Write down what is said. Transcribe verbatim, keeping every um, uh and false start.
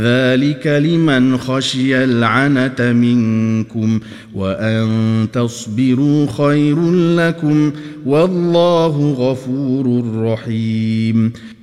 ذلك لمن خشي العنة منكم وأن تصبروا خير لكم والله غفور رحيم